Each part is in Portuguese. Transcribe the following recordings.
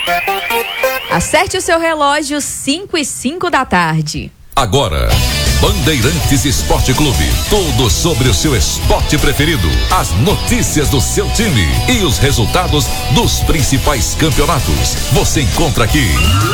Acerte o seu relógio, 5:05 da tarde. Agora, Bandeirantes Esporte Clube. Tudo sobre o seu esporte preferido. As notícias do seu time e os resultados dos principais campeonatos. Você encontra aqui.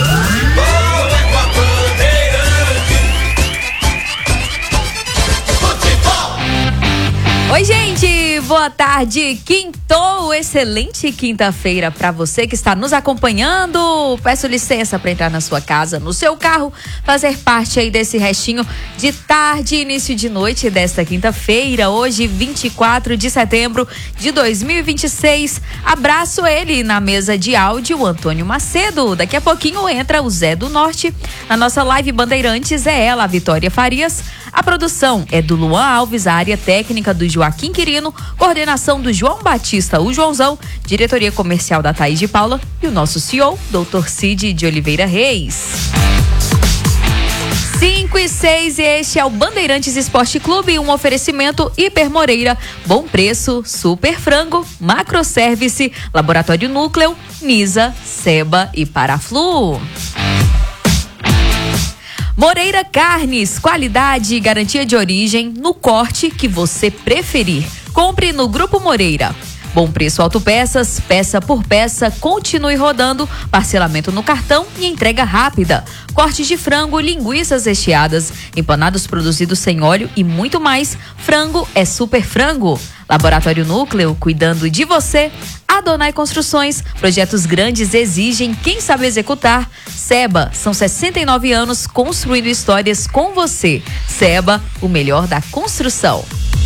Oi, gente, boa tarde. Quintou, excelente quinta-feira para você que está nos acompanhando. Peço licença para entrar na sua casa, no seu carro, fazer parte aí desse restinho de tarde, início de noite desta quinta-feira, hoje 24 de setembro de 2026. Abraço ele na mesa de áudio, o Antônio Macedo. Daqui a pouquinho entra o Zé do Norte. Na nossa live Bandeirantes é ela, a Vitória Farias. A produção é do Luan Alves, a área técnica do Joaquim Quirino, coordenação do João Batista, o Joãozão, diretoria comercial da Thaís de Paula e o nosso CEO, Dr. Cid de Oliveira Reis. 5:06 e este é o Bandeirantes Esporte Clube, um oferecimento Hiper Moreira, bom preço, super frango, Macroservice, Laboratório Núcleo, Nisa, Seba e Paraflu. Moreira Carnes, qualidade e garantia de origem no corte que você preferir. Compre no Grupo Moreira. Bom preço autopeças, peça por peça, continue rodando, parcelamento no cartão e entrega rápida. Cortes de frango, linguiças recheadas, empanados produzidos sem óleo e muito mais. Frango é super frango. Laboratório Núcleo, cuidando de você. Adonai Construções, projetos grandes exigem quem sabe executar. Seba, são 69 anos construindo histórias com você. Seba, o melhor da construção.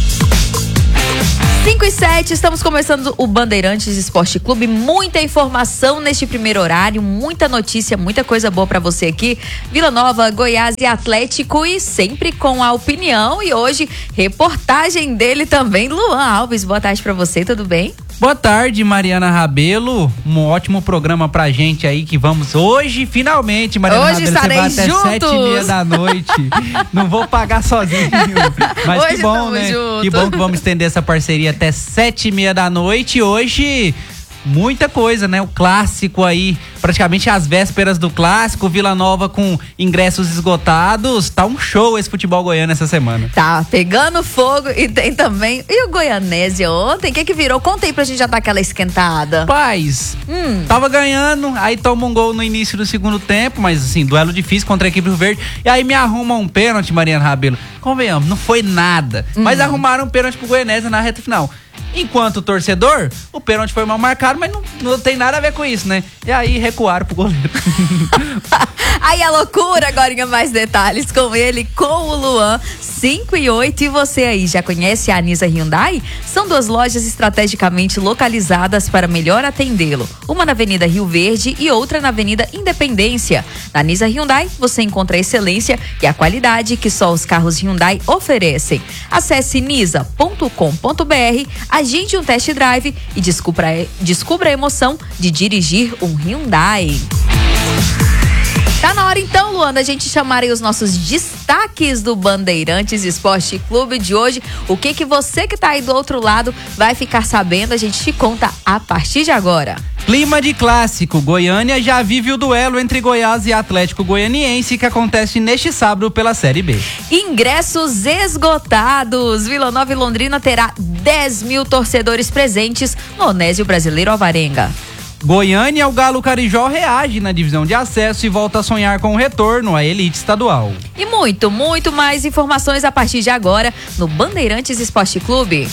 5:07, estamos começando o Bandeirantes Esporte Clube. Muita informação neste primeiro horário, muita notícia, muita coisa boa pra você aqui. Vila Nova, Goiás e Atlético, e sempre com a opinião. E hoje, reportagem dele também, Luan Alves. Boa tarde pra você, tudo bem? Boa tarde, Mariana Rabelo. Um ótimo programa pra gente aí que vamos hoje, finalmente, Mariana Hoje Rabelo, você vai até juntos. 7:30 da noite. Não vou pagar sozinho. Mas Hoje que bom, né? juntos. Que bom que vamos estender essa parceria até 7:30 da noite. Hoje, muita coisa, né? O clássico aí, praticamente às vésperas do clássico, Vila Nova com ingressos esgotados. Tá um show esse futebol goiano essa semana. Tá pegando fogo e tem também. E o Goianésia ontem? O que virou? Conta aí pra gente já dar aquela esquentada. Paz, tava ganhando, aí toma um gol no início do segundo tempo, mas assim, duelo difícil contra a equipe do Verde. E aí me arruma um pênalti, Mariana Rabelo. Convenhamos, não foi nada. Mas arrumaram um pênalti pro Goianésia na reta final. Enquanto torcedor, o pênalti foi mal marcado, mas não tem nada a ver com isso, né? E aí recuaram pro goleiro. Aí a loucura, agora mais detalhes com ele, com o Luan, 5:08. E você aí, já conhece a Nisa Hyundai? São duas lojas estrategicamente localizadas para melhor atendê-lo. Uma na Avenida Rio Verde e outra na Avenida Independência. Na Nisa Hyundai, você encontra a excelência e a qualidade que só os carros Hyundai oferecem. Acesse nisa.com.br, agende um test drive e descubra a emoção de dirigir um Hyundai. Tá na hora então, Luan, da gente chamar aí os nossos destaques do Bandeirantes Esporte Clube de hoje. O que você que tá aí do outro lado vai ficar sabendo, a gente te conta a partir de agora. Clima de clássico, Goiânia já vive o duelo entre Goiás e Atlético Goianiense que acontece neste sábado pela Série B. Ingressos esgotados. Vila Nova e Londrina terá 10 mil torcedores presentes no Onésio Brasileiro Alvarenga. Goiânia, o Galo Carijó reage na divisão de acesso e volta a sonhar com o retorno à elite estadual. E muito mais informações a partir de agora no Bandeirantes Esporte Clube.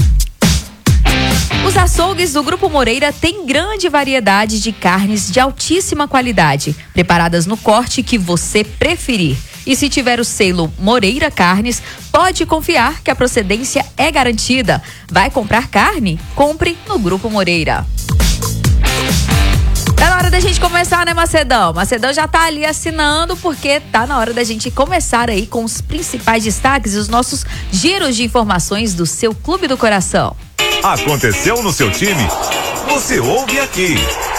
Os açougues do Grupo Moreira têm grande variedade de carnes de altíssima qualidade, preparadas no corte que você preferir. E se tiver o selo Moreira Carnes, pode confiar que a procedência é garantida. Vai comprar carne? Compre no Grupo Moreira. Tá na hora da gente começar, né, Macedão? Macedão já tá ali assinando, porque tá na hora da gente começar aí com os principais destaques e os nossos giros de informações do seu Clube do Coração. Aconteceu no seu time? Você ouve aqui.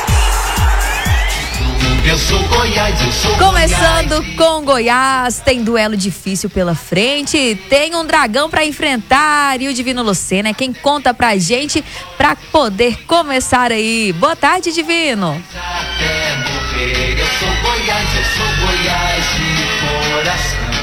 Eu sou Goiás, eu sou Começando com Goiás, tem duelo difícil pela frente, tem um dragão pra enfrentar e o Divino Lucena é quem conta pra gente pra poder começar aí. Boa tarde, Divino. quinta-feira eu sou Goiás de coração.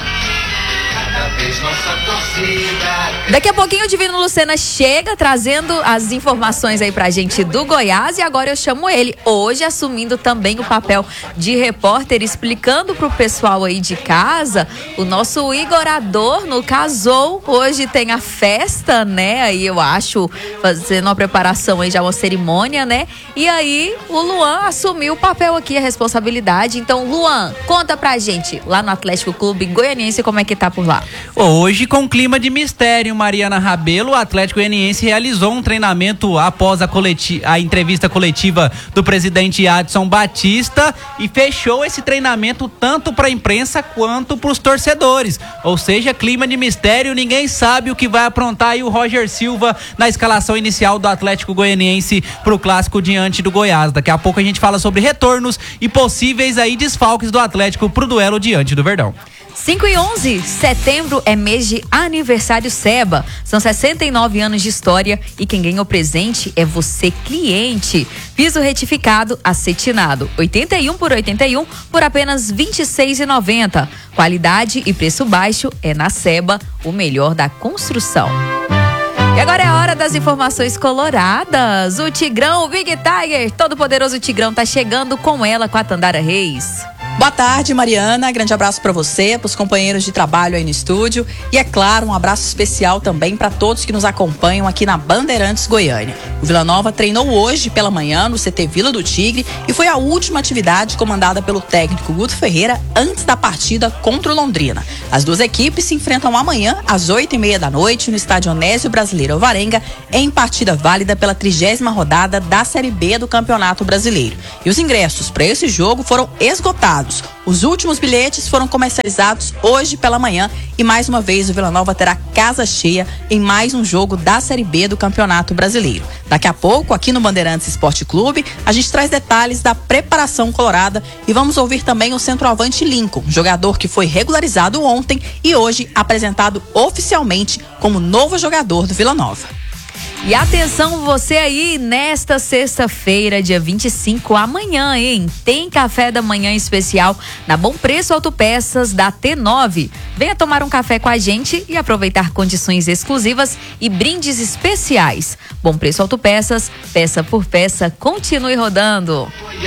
Cada vez nossa torcida. Daqui a pouquinho o Divino Lucena chega trazendo as informações aí pra gente do Goiás e agora eu chamo ele, hoje assumindo também o papel de repórter, explicando pro pessoal aí de casa, o nosso Igor Adorno casou, hoje tem a festa, né, aí eu acho, fazendo uma preparação aí, já uma cerimônia, né, e aí o Luan assumiu o papel aqui, a responsabilidade. Então, Luan, conta pra gente, lá no Atlético Clube Goianiense, como é que tá por lá? Hoje, com clima de mistério, Mariana Rabelo, o Atlético Goianiense realizou um treinamento após a entrevista coletiva do presidente Adson Batista e fechou esse treinamento tanto para a imprensa quanto para os torcedores. Ou seja, clima de mistério, ninguém sabe o que vai aprontar aí o Roger Silva na escalação inicial do Atlético Goianiense para o clássico diante do Goiás. Daqui a pouco a gente fala sobre retornos e possíveis aí desfalques do Atlético pro duelo diante do Verdão. 5 e 11, setembro é mês de aniversário Seba. São 69 anos de história e quem ganha o presente é você, cliente. Piso retificado, acetinado, 81 por 81 por apenas R$ 26,90. Qualidade e preço baixo é na Seba, o melhor da construção. E agora é a hora das informações coloradas. O Tigrão, o Big Tiger, todo poderoso Tigrão tá chegando com ela, com a Tandara Reis. Boa tarde, Mariana. Grande abraço para você, para os companheiros de trabalho aí no estúdio. E é claro, um abraço especial também para todos que nos acompanham aqui na Bandeirantes Goiânia. O Vila Nova treinou hoje pela manhã no CT Vila do Tigre e foi a última atividade comandada pelo técnico Guto Ferreira antes da partida contra o Londrina. As duas equipes se enfrentam amanhã às 8h30 da noite no estádio Onésio Brasileiro Alvarenga em partida válida pela 30ª rodada da Série B do Campeonato Brasileiro. E os ingressos para esse jogo foram esgotados. Os últimos bilhetes foram comercializados hoje pela manhã e mais uma vez o Vila Nova terá casa cheia em mais um jogo da Série B do Campeonato Brasileiro. Daqui a pouco, aqui no Bandeirantes Esporte Clube, a gente traz detalhes da preparação colorada e vamos ouvir também o centroavante Lincoln, jogador que foi regularizado ontem e hoje apresentado oficialmente como novo jogador do Vila Nova. E atenção você aí, nesta sexta-feira, dia 25, amanhã, hein? Tem café da manhã especial na Bom Preço Autopeças da T9. Venha tomar um café com a gente e aproveitar condições exclusivas e brindes especiais. Bom Preço Autopeças, peça por peça, continue rodando.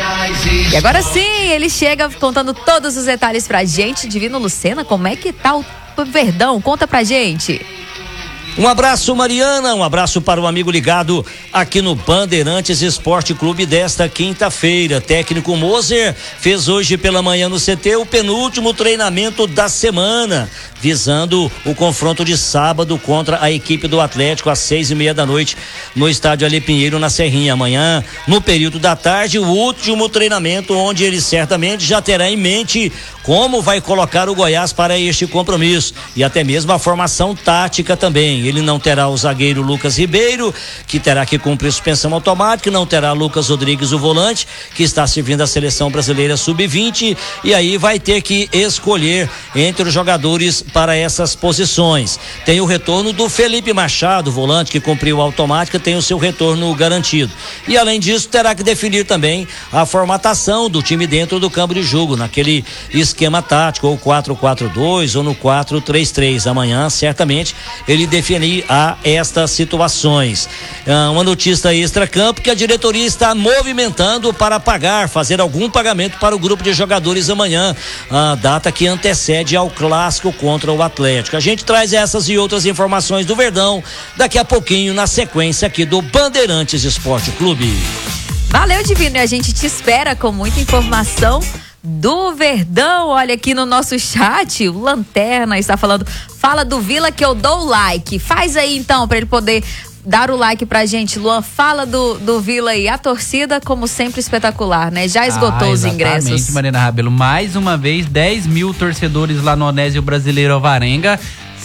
E agora sim, ele chega contando todos os detalhes pra gente. Divino Lucena, como é que tá o Verdão? Conta pra gente. Um abraço, Mariana, um abraço para o amigo ligado aqui no Bandeirantes Esporte Clube desta quinta-feira. Técnico Moser fez hoje pela manhã no CT o penúltimo treinamento da semana, visando o confronto de sábado contra a equipe do Atlético às 6h30 da noite no estádio Ale Pinheiro, na Serrinha. Amanhã, no período da tarde, o último treinamento, onde ele certamente já terá em mente como vai colocar o Goiás para este compromisso e até mesmo a formação tática também. Ele não terá o zagueiro Lucas Ribeiro, que terá que cumprir suspensão automática, não terá Lucas Rodrigues, o volante, que está servindo a seleção brasileira sub-20, e aí vai ter que escolher entre os jogadores para essas posições. Tem o retorno do Felipe Machado, volante que cumpriu a automática, tem o seu retorno garantido. E além disso, terá que definir também a formatação do time dentro do campo de jogo, naquele esquema tático, ou 4-4-2 ou no 4-3-3. Amanhã, certamente, ele definirá estas situações. Uma notícia extra-campo que a diretoria está movimentando para fazer algum pagamento para o grupo de jogadores amanhã, a data que antecede ao clássico contra o Atlético. A gente traz essas e outras informações do Verdão daqui a pouquinho na sequência aqui do Bandeirantes Esporte Clube. Valeu, Divino, e a gente te espera com muita informação do Verdão. Olha aqui no nosso chat, o Lanterna está falando, fala do Vila que eu dou o like. Faz aí então para ele poder dar o like pra gente. Luan, fala do Vila aí. A torcida, como sempre, espetacular, né? Já esgotou os ingressos. Exatamente, Mariana Rabelo. Mais uma vez, 10 mil torcedores lá no Onésio Brasileiro Alvarenga.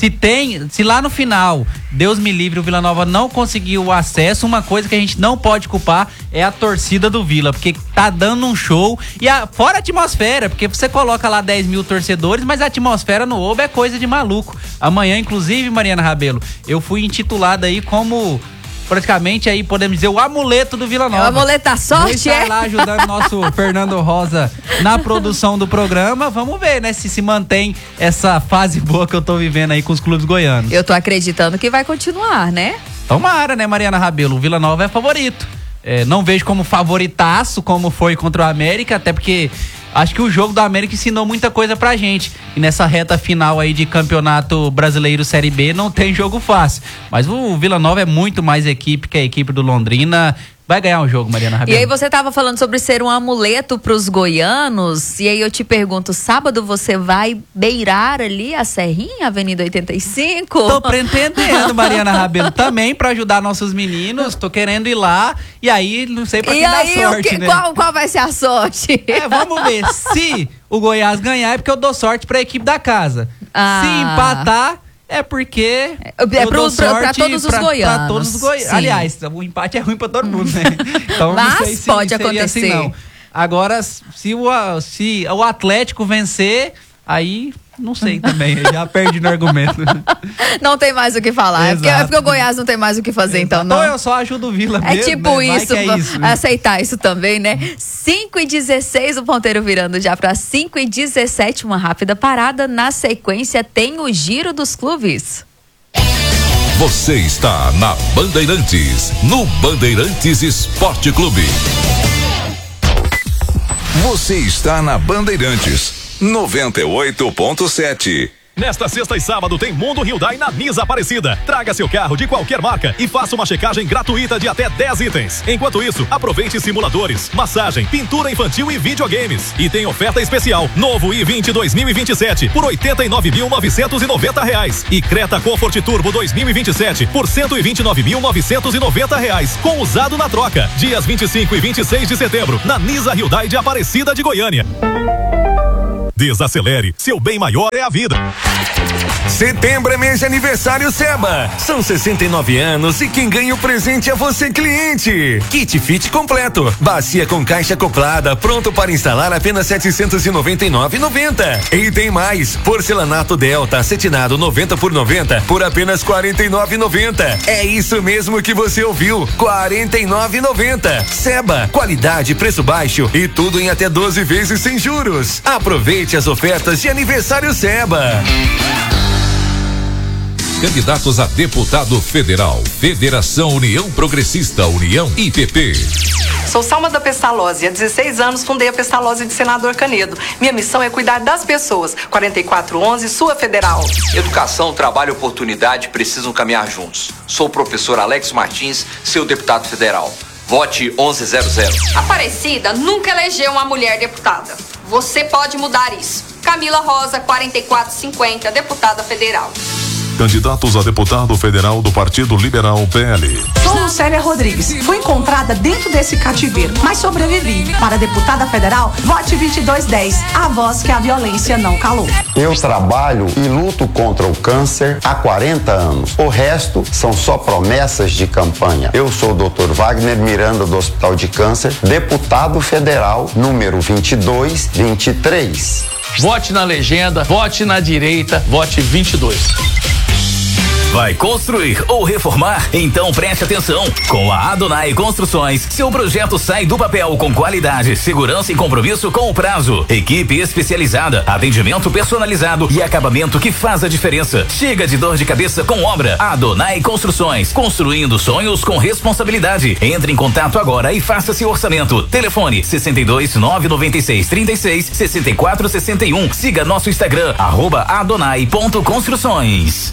Se lá no final, Deus me livre, o Vila Nova não conseguiu o acesso, uma coisa que a gente não pode culpar é a torcida do Vila, porque tá dando um show, e fora a atmosfera, porque você coloca lá 10 mil torcedores, mas a atmosfera no Oba é coisa de maluco. Amanhã, inclusive, Mariana Rabelo, eu fui intitulada aí como praticamente aí podemos dizer o amuleto do Vila Nova. É o amuleto da sorte, vou estar lá ajudando nosso Fernando Rosa na produção do programa. Vamos ver, né, se mantém essa fase boa que eu tô vivendo aí com os clubes goianos. Eu tô acreditando que vai continuar, né? Tomara, né, Mariana Rabelo? O Vila Nova é favorito. Não vejo como favoritaço, como foi contra o América, até porque acho que o jogo do América ensinou muita coisa pra gente. E nessa reta final aí de Campeonato Brasileiro Série B não tem jogo fácil. Mas o Vila Nova é muito mais equipe que a equipe do Londrina. Vai ganhar o jogo, Mariana Rabelo. E aí você tava falando sobre ser um amuleto pros goianos, e aí eu te pergunto, sábado você vai beirar ali a Serrinha, Avenida 85? Tô pretendendo, Mariana Rabelo, também pra ajudar nossos meninos, tô querendo ir lá, e aí não sei pra quem dá sorte, né? Qual vai ser a sorte? Vamos ver, se o Goiás ganhar é porque eu dou sorte pra equipe da casa. Se empatar, é porque pra todos os goianos. Pra todos os goianos. Aliás, o empate é ruim pra todo mundo, né? Então, mas não sei se pode seria acontecer. Assim, não. Agora, se o Atlético vencer, aí não sei também, já perdi no argumento. Não tem mais o que falar. É porque o Goiás não tem mais o que fazer, então não. Então eu só ajudo o Vila mesmo. É tipo, né? isso, aceitar isso também, né? 5h16, o ponteiro virando já para 5h17, uma rápida parada. Na sequência tem o Giro dos Clubes. Você está na Bandeirantes, no Bandeirantes Esporte Clube. Você está na Bandeirantes 98.7. Nesta sexta e sábado tem Mundo Hyundai na Nisa Aparecida. Traga seu carro de qualquer marca e faça uma checagem gratuita de até 10 itens. Enquanto isso, aproveite simuladores, massagem, pintura infantil e videogames. E tem oferta especial, novo i20 2027 por R$ 89.990 e Creta Comfort Turbo 2027 por R$ 129.990 com usado na troca. Dias 25 e 26 de setembro na Nisa Hyundai de Aparecida de Goiânia. Desacelere, seu bem maior é a vida. Setembro é mês de aniversário Seba. São 69 anos e quem ganha o presente é você, cliente. Kit Fit completo, bacia com caixa acoplada, pronto para instalar, apenas R$ 799,90. E tem mais, porcelanato Delta acetinado 90 por 90 por apenas R$ 49,90. É isso mesmo que você ouviu, R$ 49,90. Seba, qualidade, preço baixo e tudo em até 12 vezes sem juros. Aproveite as ofertas de aniversário Seba. Candidatos a deputado federal. Federação União Progressista, União IPP. Sou Salma da Pestalozzi. Há 16 anos fundei a Pestalozzi de Senador Canedo. Minha missão é cuidar das pessoas. 4411, sua federal. Educação, trabalho e oportunidade precisam caminhar juntos. Sou o professor Alex Martins, seu deputado federal. Vote 1100. Aparecida nunca elegeu uma mulher deputada. Você pode mudar isso. Camila Rosa, 4450, deputada federal. Candidatos a deputado federal do Partido Liberal PL. Sou Célia Rodrigues. Fui encontrada dentro desse cativeiro, mas sobrevivi. Para deputada federal, vote 2210. A voz que a violência não calou. Eu trabalho e luto contra o câncer há 40 anos. O resto são só promessas de campanha. Eu sou o Dr. Wagner Miranda do Hospital de Câncer, deputado federal número 2223. Vote na legenda, vote na direita, vote 22. Vai construir ou reformar? Então preste atenção. Com a Adonai Construções, seu projeto sai do papel com qualidade, segurança e compromisso com o prazo. Equipe especializada, atendimento personalizado e acabamento que faz a diferença. Chega de dor de cabeça com obra. Adonai Construções, construindo sonhos com responsabilidade. Entre em contato agora e faça seu orçamento. Telefone 62 996 36 64 61. Siga nosso Instagram @adonai.construções.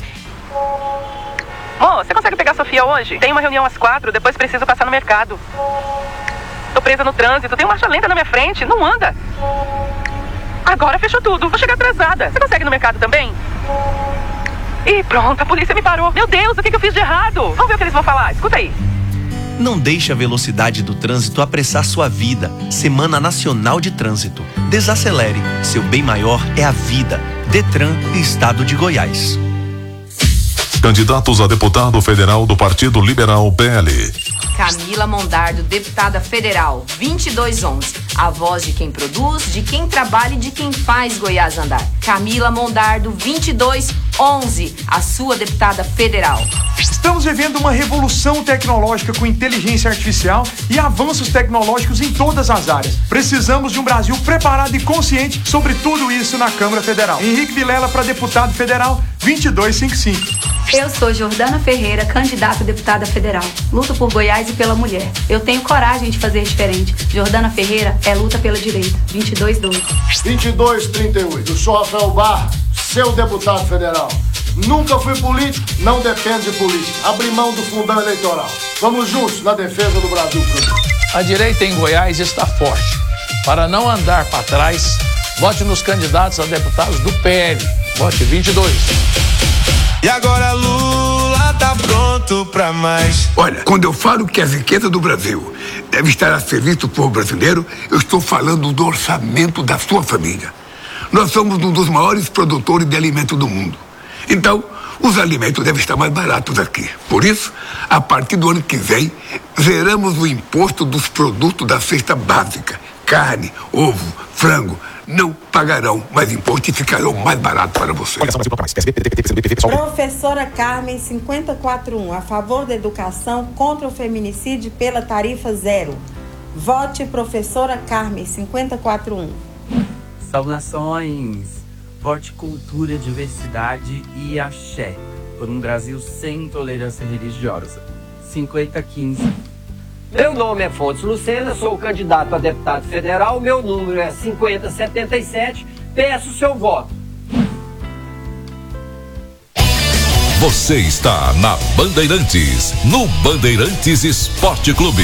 Ô, você consegue pegar a Sofia hoje? Tem uma reunião às 4, depois preciso passar no mercado. Tô presa no trânsito, tem marcha lenta na minha frente, não anda. Agora fechou tudo, vou chegar atrasada. Você consegue ir no mercado também? Ih, pronto, a polícia me parou. Meu Deus, o que eu fiz de errado? Vamos ver o que eles vão falar, escuta aí. Não deixe a velocidade do trânsito apressar sua vida. Semana Nacional de Trânsito. Desacelere, seu bem maior é a vida. Detran e Estado de Goiás. Candidatos a deputado federal do Partido Liberal PL. Camila Mondardo, deputada federal, 2211. A voz de quem produz, de quem trabalha e de quem faz Goiás andar. Camila Mondardo, 2211, a sua deputada federal. Estamos vivendo uma revolução tecnológica com inteligência artificial e avanços tecnológicos em todas as áreas. Precisamos de um Brasil preparado e consciente sobre tudo isso na Câmara Federal. Henrique Vilela para deputado federal, 2255. Eu sou Jordana Ferreira, candidata a deputada federal. Luto por Goiás e pela mulher. Eu tenho coragem de fazer diferente. Jordana Ferreira é luta pela direita. 2212. 2238. Eu sou Rafael Barra, seu deputado federal. Nunca fui político, não depende de política. Abri mão do fundão eleitoral. Vamos juntos na defesa do Brasil. A direita em Goiás está forte. Para não andar para trás, vote nos candidatos a deputados do PL. Vote 22. E agora Lula tá pronto pra mais. Olha, quando eu falo que a riqueza do Brasil deve estar a serviço do povo brasileiro, eu estou falando do orçamento da sua família. Nós somos um dos maiores produtores de alimento do mundo. Então, os alimentos devem estar mais baratos aqui. Por isso, a partir do ano que vem, zeramos o imposto dos produtos da cesta básica. Carne, ovo, frango, não pagarão mais imposto e ficarão mais baratos para você. Professora Carmen, 541, a favor da educação contra o feminicídio pela tarifa zero. Vote professora Carmen, 541. Saudações! Vote cultura, diversidade e axé por um Brasil sem intolerância religiosa. 5015. Meu nome é Fontes Lucena, sou candidato a deputado federal, meu número é 5077, peço seu voto. Você está na Bandeirantes, no Bandeirantes Esporte Clube.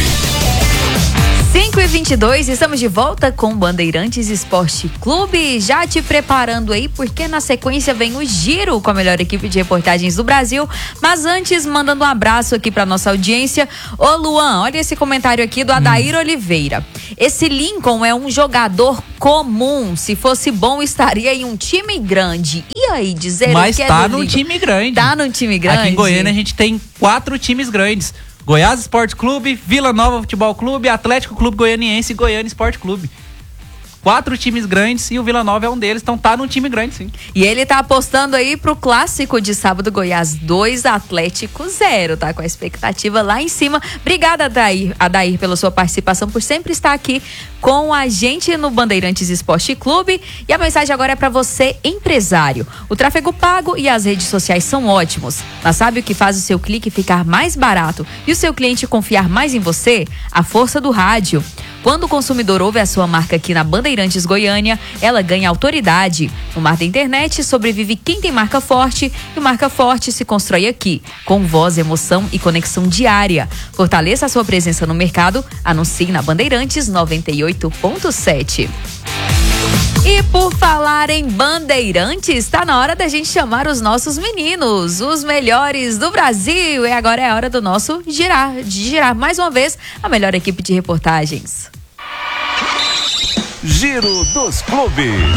5h22, estamos de volta com Bandeirantes Esporte Clube, já te preparando aí, porque na sequência vem o Giro com a melhor equipe de reportagens do Brasil, mas antes, mandando um abraço aqui pra nossa audiência. Ô Luan, olha esse comentário aqui do Adair Oliveira. Esse Lincoln é um jogador comum, se fosse bom estaria em um time grande. E aí, dizer mas que tá num time grande. Tá num time grande. Aqui em Goiânia a gente tem 4 times grandes. Goiás Esporte Clube, Vila Nova Futebol Clube, Atlético Clube Goianiense e Goiânia Esporte Clube. 4 times grandes e o Vila Nova é um deles, então tá num time grande, sim. E ele tá apostando aí pro clássico de sábado, Goiás 2, Atlético 0, tá? Com a expectativa lá em cima. Obrigada, Adair, pela sua participação, por sempre estar aqui com a gente no Bandeirantes Esporte Clube. E a mensagem agora é pra você, empresário. O tráfego pago e as redes sociais são ótimos, mas sabe o que faz o seu clique ficar mais barato e o seu cliente confiar mais em você? A força do rádio. Quando o consumidor ouve a sua marca aqui na Bandeirantes Goiânia, ela ganha autoridade. No mar da internet, sobrevive quem tem marca forte, e marca forte se constrói aqui, com voz, emoção e conexão diária. Fortaleça a sua presença no mercado, anuncie na Bandeirantes 98.7. E por falar em Bandeirantes, está na hora da gente chamar os nossos meninos, os melhores do Brasil. E agora é a hora do nosso girar mais uma vez a melhor equipe de reportagens. Giro dos Clubes.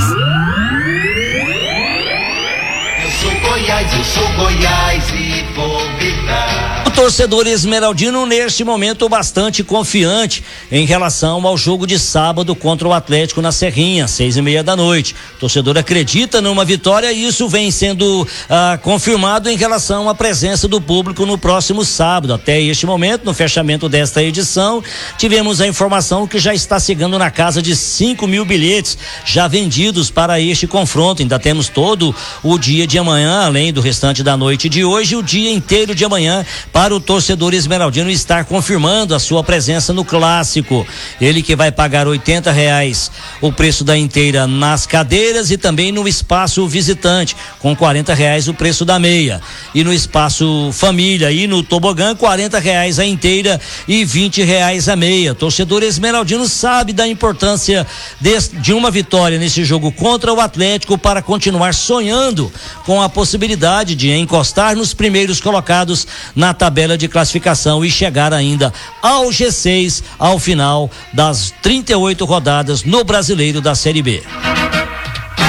Eu sou Goiás e vou gritar. O torcedor esmeraldino neste momento bastante confiante em relação ao jogo de sábado contra o Atlético na Serrinha, 6:30 da noite. O torcedor acredita numa vitória e isso vem sendo confirmado em relação à presença do público no próximo sábado. Até este momento, no fechamento desta edição, tivemos a informação que já está chegando na casa de 5.000 bilhetes já vendidos para este confronto. Ainda temos todo o dia de amanhã, além do restante da noite de hoje, o dia inteiro de amanhã para o torcedor esmeraldino estar confirmando a sua presença no clássico. Ele que vai pagar R$80 o preço da inteira nas cadeiras e também no espaço visitante, com R$40 o preço da meia. E no espaço família e no tobogã, R$40 a inteira e R$20 a meia. Torcedor esmeraldino sabe da importância de uma vitória nesse jogo contra o Atlético para continuar sonhando com a possibilidade de encostar nos primeiros colocados na tabela de classificação e chegar ainda ao G6 ao final das 38 rodadas no Brasileiro da Série B.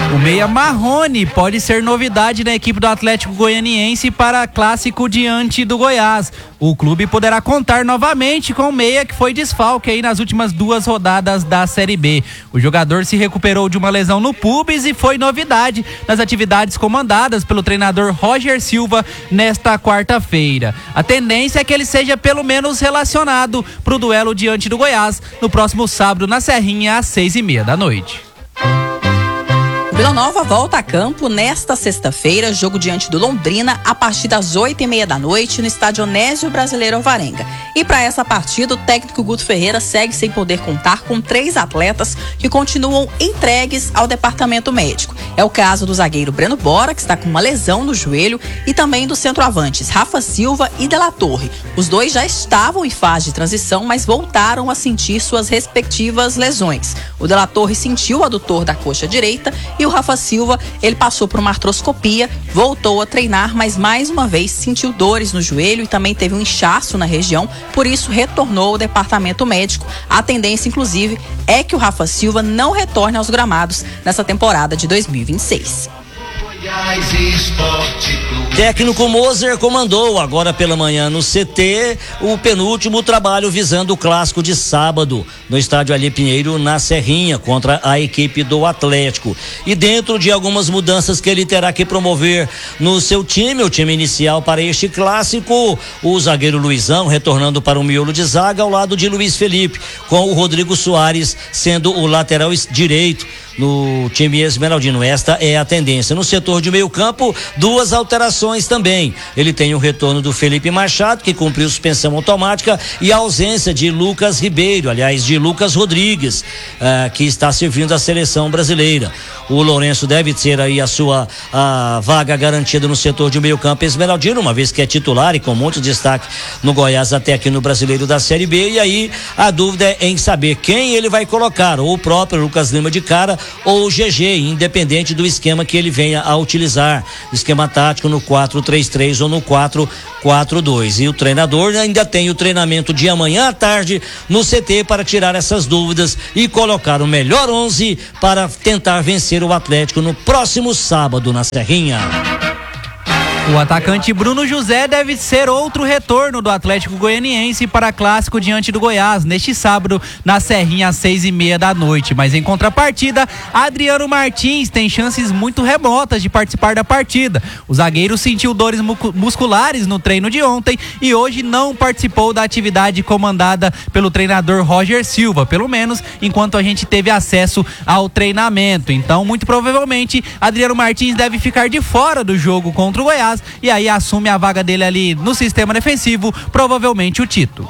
O meia Marrone pode ser novidade na equipe do Atlético Goianiense para clássico diante do Goiás. O clube poderá contar novamente com o meia que foi desfalque aí nas últimas 2 rodadas da Série B. O jogador se recuperou de uma lesão no pubis e foi novidade nas atividades comandadas pelo treinador Roger Silva nesta quarta-feira. A tendência é que ele seja pelo menos relacionado para o duelo diante do Goiás no próximo sábado na Serrinha às 6:30 da noite. Vila Nova volta a campo nesta sexta-feira, jogo diante do Londrina, a partir das 8:30 da noite, no estádio Onésio Brasileiro Alvarenga. E para essa partida, o técnico Guto Ferreira segue sem poder contar com 3 atletas que continuam entregues ao departamento médico. É o caso do zagueiro Breno Bora, que está com uma lesão no joelho, e também dos centroavantes Rafa Silva e De La Torre. Os dois já estavam em fase de transição, mas voltaram a sentir suas respectivas lesões. O De La Torre sentiu o adutor da coxa direita e o Rafa Silva, ele passou por uma artroscopia, voltou a treinar, mas mais uma vez sentiu dores no joelho e também teve um inchaço na região, por isso retornou ao departamento médico. A tendência, inclusive, é que o Rafa Silva não retorne aos gramados nessa temporada de 2026. Técnico Moser comandou agora pela manhã no CT o penúltimo trabalho visando o clássico de sábado no estádio Ali Pinheiro, na Serrinha, contra a equipe do Atlético. E dentro de algumas mudanças que ele terá que promover no seu time, o time inicial para este clássico, o zagueiro Luizão retornando para o miolo de zaga ao lado de Luiz Felipe, com o Rodrigo Soares sendo o lateral direito no time esmeraldino. Esta é a tendência. No setor de meio campo, 2 alterações também. Ele tem o retorno do Felipe Machado, que cumpriu suspensão automática, e a ausência de Lucas Ribeiro, aliás, de Lucas Rodrigues, que está servindo a seleção brasileira. O Lourenço deve ter aí a sua vaga garantida no setor de meio campo esmeraldino, uma vez que é titular e com muito destaque no Goiás até aqui no Brasileiro da Série B. E aí a dúvida é em saber quem ele vai colocar, ou o próprio Lucas Lima de cara, ou o GG, independente do esquema que ele venha a utilizar, esquema tático no 4-3-3 ou no 4-4-2. E o treinador ainda tem o treinamento de amanhã à tarde no CT para tirar essas dúvidas e colocar o melhor 11 para tentar vencer o Atlético no próximo sábado na Serrinha. O atacante Bruno José deve ser outro retorno do Atlético Goianiense para clássico diante do Goiás neste sábado na Serrinha às 6:30 da noite. Mas em contrapartida, Adriano Martins tem chances muito remotas de participar da partida. O zagueiro sentiu dores musculares no treino de ontem e hoje não participou da atividade comandada pelo treinador Roger Silva, pelo menos enquanto a gente teve acesso ao treinamento. Então, muito provavelmente, Adriano Martins deve ficar de fora do jogo contra o Goiás e aí assume a vaga dele ali no sistema defensivo, provavelmente o Tito.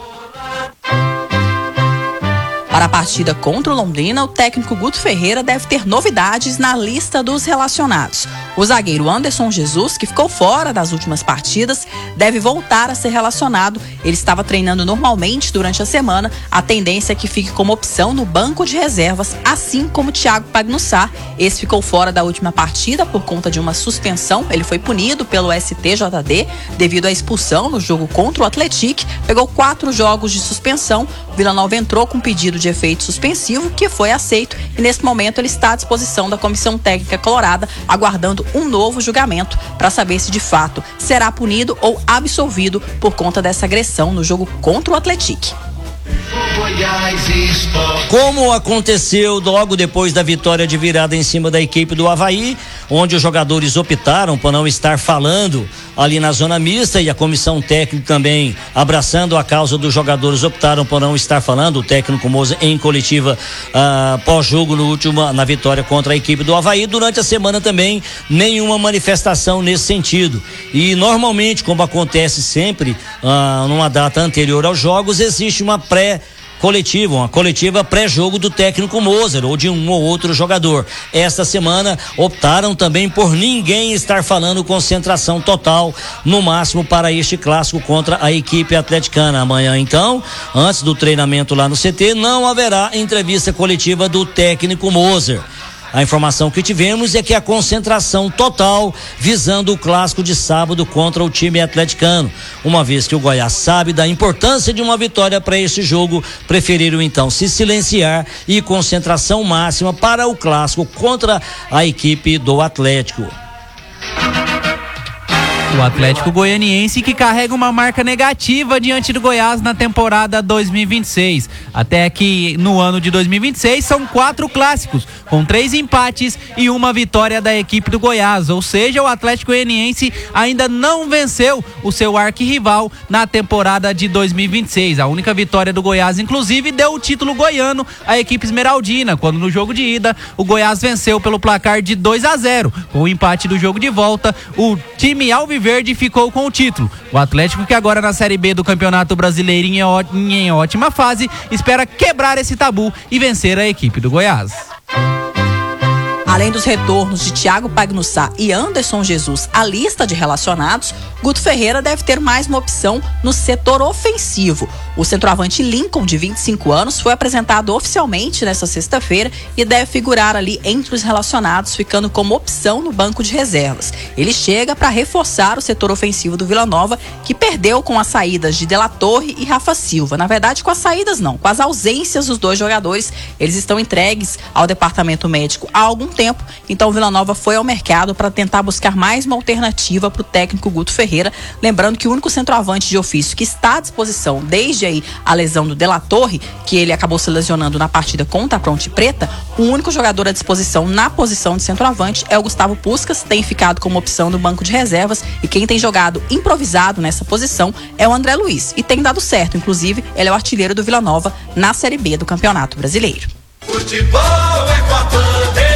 Para a partida contra o Londrina, o técnico Guto Ferreira deve ter novidades na lista dos relacionados. O zagueiro Anderson Jesus, que ficou fora das últimas partidas, deve voltar a ser relacionado. Ele estava treinando normalmente durante a semana. A tendência é que fique como opção no banco de reservas, assim como Thiago Pagnussá. Esse ficou fora da última partida por conta de uma suspensão. Ele foi punido pelo STJD devido à expulsão no jogo contra o Atlético. Pegou 4 jogos de suspensão. O Vila Nova entrou com pedido de efeito suspensivo, que foi aceito, e nesse momento ele está à disposição da Comissão Técnica Colorada, aguardando um novo julgamento para saber se de fato será punido ou absolvido por conta dessa agressão no jogo contra o Atlético. Como aconteceu logo depois da vitória de virada em cima da equipe do Avaí, onde os jogadores optaram por não estar falando ali na zona mista, e a comissão técnica também abraçando a causa dos jogadores optaram por não estar falando. O técnico Moser em coletiva pós-jogo na vitória contra a equipe do Avaí. Durante a semana também nenhuma manifestação nesse sentido, e normalmente, como acontece sempre numa data anterior aos jogos, existe uma coletiva pré-jogo do técnico Moser ou de um ou outro jogador. Esta semana optaram também por ninguém estar falando, concentração total no máximo para este clássico contra a equipe atleticana. Amanhã, então, antes do treinamento lá no CT, não haverá entrevista coletiva do técnico Moser. A informação que tivemos é que a concentração total visando o clássico de sábado contra o time atleticano. Uma vez que o Goiás sabe da importância de uma vitória para esse jogo, preferiram então se silenciar e concentração máxima para o clássico contra a equipe do Atlético. O Atlético Goianiense que carrega uma marca negativa diante do Goiás na temporada 2026. Até que no ano de 2026 são 4 clássicos, com 3 empates e uma vitória da equipe do Goiás. Ou seja, o Atlético Goianiense ainda não venceu o seu arquirrival na temporada de 2026. A única vitória do Goiás, inclusive, deu o título goiano à equipe esmeraldina, quando no jogo de ida o Goiás venceu pelo placar de 2-0. Com o empate do jogo de volta, o time alviverde ficou com o título. O Atlético, que agora na Série B do Campeonato Brasileiro em ótima fase, espera quebrar esse tabu e vencer a equipe do Goiás. Além dos retornos de Thiago Pagnussá e Anderson Jesus à lista de relacionados, Guto Ferreira deve ter mais uma opção no setor ofensivo. O centroavante Lincoln, de 25 anos, foi apresentado oficialmente nesta sexta-feira e deve figurar ali entre os relacionados, ficando como opção no banco de reservas. Ele chega para reforçar o setor ofensivo do Vila Nova, que perdeu com as saídas de De La Torre e Rafa Silva. Na verdade, com as saídas não, com as ausências dos 2 jogadores, eles estão entregues ao departamento médico há algum tempo. Então o Vila Nova foi ao mercado para tentar buscar mais uma alternativa para o técnico Guto Ferreira. Lembrando que o único centroavante de ofício que está à disposição desde aí a lesão do De La Torre, que ele acabou se lesionando na partida contra a Ponte Preta, o único jogador à disposição na posição de centroavante é o Gustavo Puskás, tem ficado como opção no banco de reservas, e quem tem jogado improvisado nessa posição é o André Luiz, e tem dado certo. Inclusive, ele é o artilheiro do Vila Nova na Série B do Campeonato Brasileiro. Futebol é com a Bandeirante.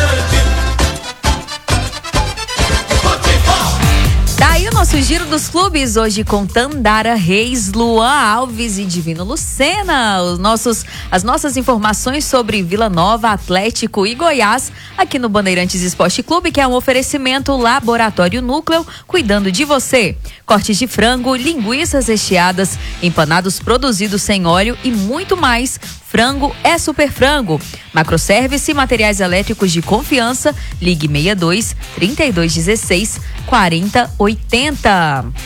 Daí o nosso giro dos clubes hoje com Tandara Reis, Luan Alves e Divino Lucena. As nossas informações sobre Vila Nova, Atlético e Goiás aqui no Bandeirantes Esporte Clube, que é um oferecimento Laboratório Núcleo, cuidando de você. Cortes de frango, linguiças recheadas, empanados produzidos sem óleo e muito mais. Frango é Super Frango. Macroservice, materiais elétricos de confiança. Ligue 62 3216 4080.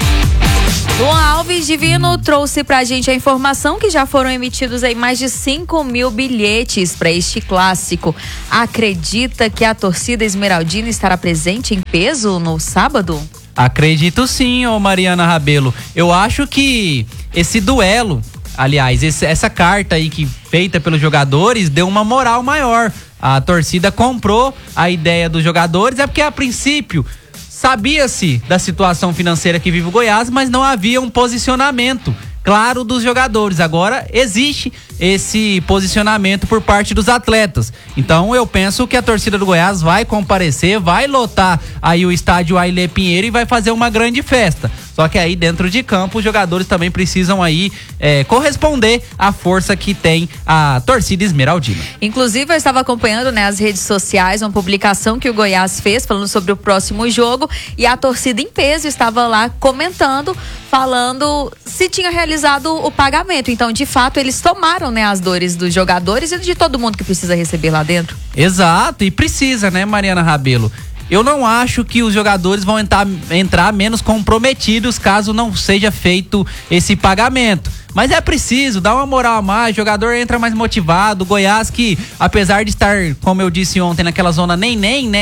Luan Alves Divino trouxe pra gente a informação que já foram emitidos aí mais de 5.000 bilhetes para este clássico. Acredita que a torcida esmeraldina estará presente em peso no sábado? Acredito sim, ô Mariana Rabelo. Eu acho que esse duelo, aliás, essa carta aí que feita pelos jogadores deu uma moral maior. A torcida comprou a ideia dos jogadores, é porque a princípio sabia-se da situação financeira que vive o Goiás, mas não havia um posicionamento claro dos jogadores. Agora existe esse posicionamento por parte dos atletas. Então eu penso que a torcida do Goiás vai comparecer, vai lotar aí o estádio Ailê Pinheiro e vai fazer uma grande festa. Só que aí dentro de campo os jogadores também precisam aí corresponder à força que tem a torcida esmeraldina. Inclusive eu estava acompanhando, né, as redes sociais, uma publicação que o Goiás fez falando sobre o próximo jogo, e a torcida em peso estava lá comentando, falando se tinha realizado o pagamento. Então, de fato, eles tomaram, né, as dores dos jogadores e de todo mundo que precisa receber lá dentro. Exato, e precisa, né, Mariana Rabelo? Eu não acho que os jogadores vão entrar menos comprometidos caso não seja feito esse pagamento. Mas é preciso dar uma moral a mais, o jogador entra mais motivado. O Goiás, que apesar de estar, como eu disse ontem, naquela zona nem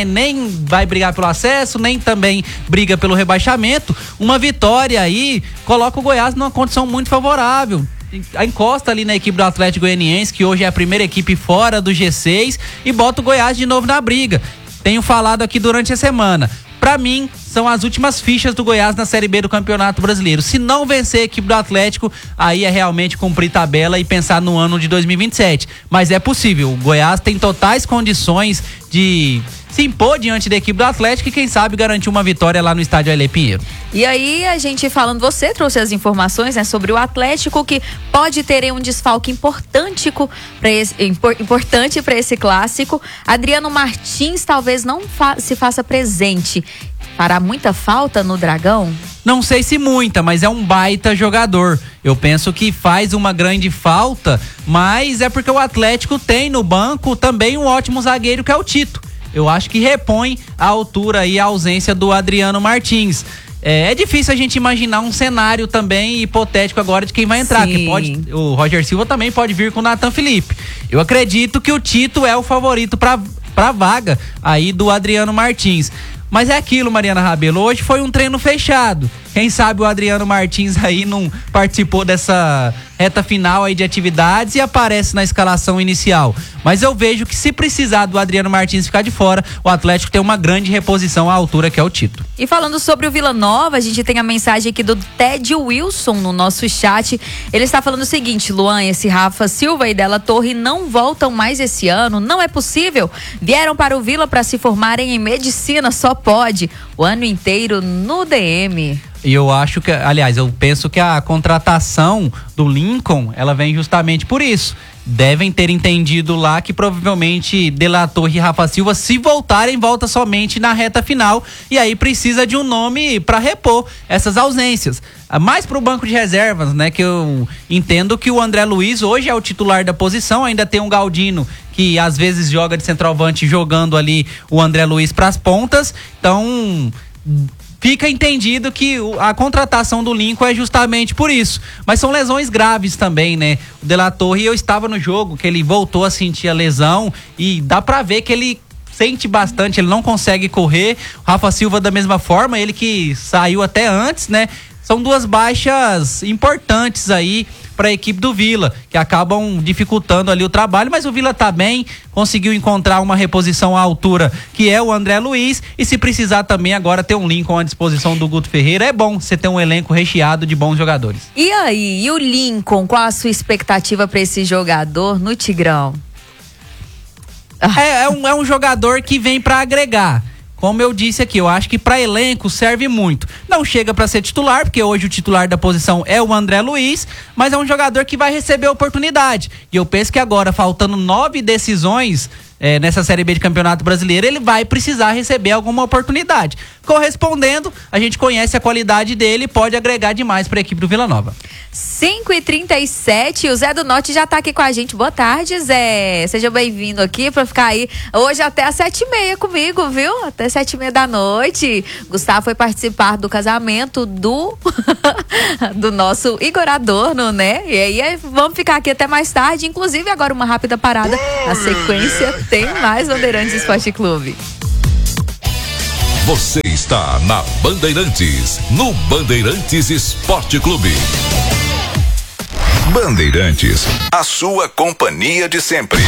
vai brigar pelo acesso, nem também briga pelo rebaixamento, uma vitória aí coloca o Goiás numa condição muito favorável. Encosta ali na equipe do Atlético Goianiense, que hoje é a primeira equipe fora do G6, e bota o Goiás de novo na briga. Tenho falado aqui durante a semana. Pra mim, são as últimas fichas do Goiás na Série B do Campeonato Brasileiro. Se não vencer a equipe do Atlético, aí é realmente cumprir tabela e pensar no ano de 2027. Mas é possível. O Goiás tem totais condições de se impor diante da equipe do Atlético e quem sabe garantir uma vitória lá no estádio Ailê Pinheiro. E aí a gente falando, você trouxe as informações, né, sobre o Atlético, que pode ter um desfalque importante para esse clássico. Adriano Martins talvez não se faça presente. fará muita falta no Dragão? Não sei se muita, mas é um baita jogador. Eu penso que faz uma grande falta, mas é porque o Atlético tem no banco também um ótimo zagueiro que é o Tito. Eu acho que repõe a altura e a ausência do Adriano Martins. É difícil a gente imaginar um cenário também hipotético agora de quem vai entrar, que o Roger Silva também pode vir com o Nathan Felipe. Eu acredito que o Tito é o favorito pra vaga aí do Adriano Martins. Mas é aquilo, Mariana Rabelo, hoje foi um treino fechado. Quem sabe o Adriano Martins aí não participou dessa reta final aí de atividades e aparece na escalação inicial. Mas eu vejo que se precisar do Adriano Martins ficar de fora, o Atlético tem uma grande reposição à altura, que é o Tito. E falando sobre o Vila Nova, a gente tem a mensagem aqui do Ted Wilson no nosso chat. Ele está falando o seguinte: Luan, esse Rafa Silva e Della Torre não voltam mais esse ano, não é possível. Vieram para o Vila para se formarem em medicina, só pode. O ano inteiro no DM. E eu acho que, aliás, eu penso que a contratação do Lincoln, ela vem justamente por isso. Devem ter entendido lá que provavelmente Della Torre e Rafa Silva, se voltarem, volta somente na reta final. E aí precisa de um nome para repor essas ausências. Mais pro banco de reservas, né? Que eu entendo que o André Luiz hoje é o titular da posição. Ainda tem um Galdino que às vezes joga de centroavante, jogando ali o André Luiz pras pontas. Então fica entendido que a contratação do Lincoln é justamente por isso. Mas são lesões graves também, né? O Della Torre, eu estava no jogo, que ele voltou a sentir a lesão e dá pra ver que ele sente bastante, ele não consegue correr. O Rafa Silva da mesma forma, ele que saiu até antes, né? São duas baixas importantes aí para a equipe do Vila, que acabam dificultando ali o trabalho, mas o Vila tá bem, conseguiu encontrar uma reposição à altura, que é o André Luiz, e se precisar também agora ter um Lincoln à disposição do Guto Ferreira. É bom você ter um elenco recheado de bons jogadores. E aí, e o Lincoln, qual a sua expectativa para esse jogador no Tigrão? É um jogador que vem para agregar. Como eu disse aqui, eu acho que para elenco serve muito. Não chega para ser titular, porque hoje o titular da posição é o André Luiz, mas é um jogador que vai receber oportunidade. E eu penso que agora, faltando 9 decisões nessa Série B de Campeonato Brasileiro, ele vai precisar receber alguma oportunidade. Correspondendo, a gente conhece a qualidade dele e pode agregar demais para a equipe do Vila Nova. 5h37, o Zé do Norte já tá aqui com a gente. Boa tarde, Zé. Seja bem-vindo aqui para ficar aí hoje até às 7h30 comigo, viu? Até 7h30 da noite. Gustavo foi participar do casamento do nosso Igor Adorno, né? E aí vamos ficar aqui até mais tarde. Inclusive, agora uma rápida parada. Na sequência, tem mais Bandeirantes Esporte Clube. Você está na Bandeirantes, no Bandeirantes Esporte Clube. Bandeirantes, a sua companhia de sempre.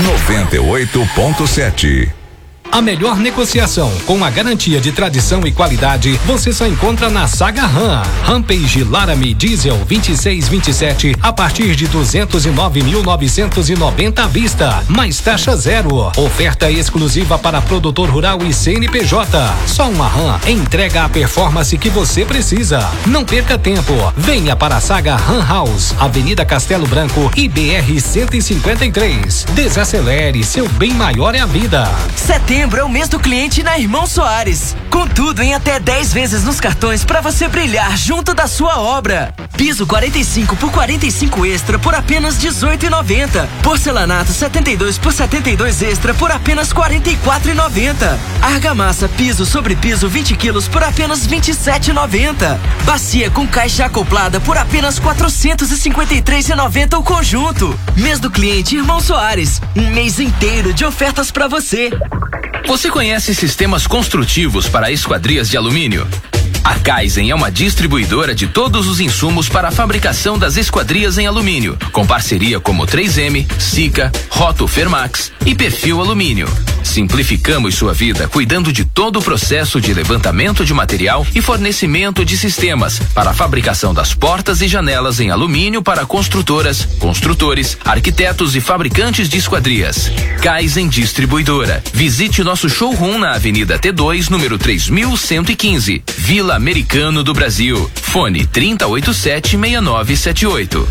98.7. A melhor negociação, com a garantia de tradição e qualidade, você só encontra na Saga Ram. Rampage Laramie Diesel 2627 a partir de 209.990 à vista, mais taxa zero. Oferta exclusiva para produtor rural e CNPJ. Só uma Ram entrega a performance que você precisa. Não perca tempo. Venha para a Saga Ram House, Avenida Castelo Branco e BR 153. Desacelere, seu bem maior é a vida. Setembro é o mês do cliente na Irmão Soares. Com tudo em até 10 vezes nos cartões para você brilhar junto da sua obra. Piso 45 por 45 extra por apenas R$18,90. Porcelanato 72 por 72 extra por apenas R$44,90. Argamassa piso sobre piso 20 quilos por apenas R$27,90. Bacia com caixa acoplada por apenas R$453,90 o conjunto. Mês do cliente Irmão Soares. Um mês inteiro de ofertas para você. Você conhece sistemas construtivos para esquadrias de alumínio? A Kaizen é uma distribuidora de todos os insumos para a fabricação das esquadrias em alumínio, com parceria como 3M, Sika, Roto Fermax e Perfil Alumínio. Simplificamos sua vida cuidando de todo o processo de levantamento de material e fornecimento de sistemas para a fabricação das portas e janelas em alumínio para construtoras, construtores, arquitetos e fabricantes de esquadrias. Kaizen Distribuidora. Visite nosso showroom na Avenida T2, número 3115, Vila Americano do Brasil. Fone 3087-6978.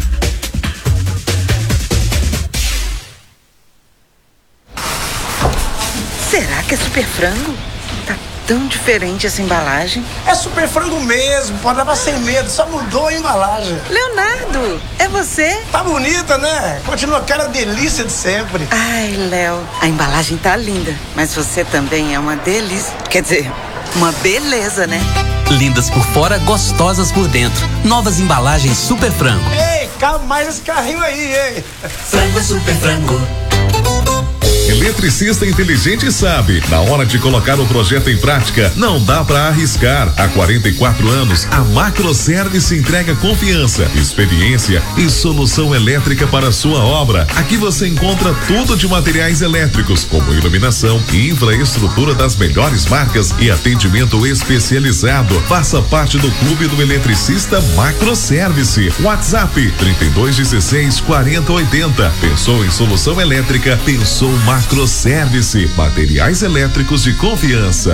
Será que é super frango? Tá tão diferente essa embalagem. É Super Frango mesmo, pode levar sem medo, só mudou a embalagem. Leonardo, é você? Tá bonita, né? Continua aquela delícia de sempre. Ai, Léo, a embalagem tá linda, mas você também é uma delícia. Quer dizer, uma beleza, né? Lindas por fora, gostosas por dentro. Novas embalagens Super Frango. Ei, cabe mais esse carrinho aí, hein? Frango Super Frango. Eletricista inteligente sabe, na hora de colocar o projeto em prática, não dá para arriscar. Há 44 anos, a Macroservice entrega confiança, experiência e solução elétrica para a sua obra. Aqui você encontra tudo de materiais elétricos, como iluminação e infraestrutura das melhores marcas e atendimento especializado. Faça parte do Clube do Eletricista Macroservice. WhatsApp 3216-4080. Pensou em solução elétrica? Pensou Macroservice, materiais elétricos de confiança.